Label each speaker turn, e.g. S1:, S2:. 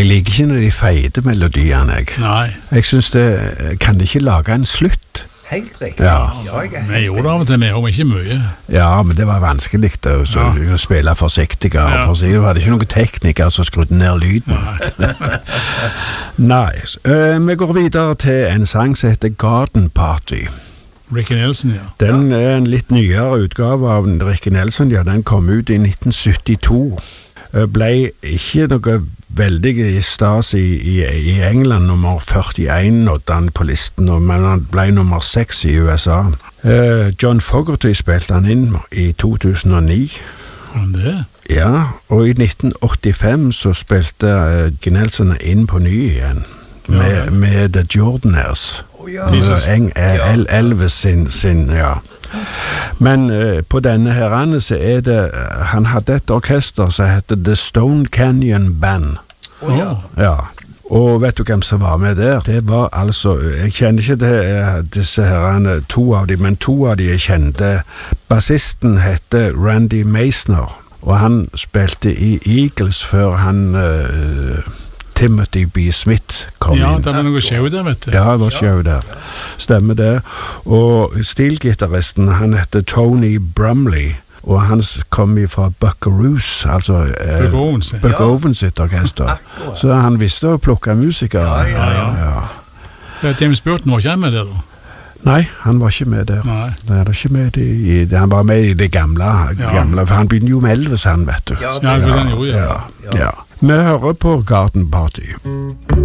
S1: Jeg liker ikke når de feide melodiene, jeg.
S2: Nei.
S1: Jeg synes det, kan de ikke lage en slutt?
S3: Helt riktig.
S1: Ja.
S2: Vi gjorde det av og til med, og ikke mye.
S1: Ja, men det var vanskelig å spille forsiktigere.
S2: Ja.
S1: For å si, det var ikke noen tekniker som skrudde ned lyden. Nice. Vi går videre til en sang som heter Garden Party.
S2: Ricky Nelson, ja.
S1: Den er en litt nyere utgave av Ricky Nelson, ja. Den kom ut i 1972. Ble ikke noe veldig stas i England, nummer 41 nådde han på listen, men han ble nummer 6 i USA. John Fogerty spilte han inn i 2009.
S2: Det?
S1: Ja, og i 1985 så spilte Nelson inn på ny igjen, med The Jordanaires. Elvis sin, ja. Men på denne herrene så det, han hadde et orkester som heter The Stone Canyon Band. Ja. Og vet du hvem som var med der? Det var altså, jeg kjenner ikke disse herrene, to av dem, men to av de jeg kjente. Bassisten hette Randy Meisner, og han spilte i Eagles før han Timothy B. Smith kom inn.
S2: Ja, det var noe show der, vet du.
S1: Ja, det var show der. Stemmer det. Og stilgitaristen, han heter Tony Brumley, og han kom fra Buckaroos, altså Buck Owens sitt orkester. Så han visste å plukke musikere.
S2: Ja. James Burton var ikke med der, da?
S1: Nei, han var ikke med der.
S2: Nei.
S1: Han var ikke med han var med i det gamle, for han begynte jo med Elvis, han, vet du.
S2: Ja.
S1: Vi hører på Garden Party.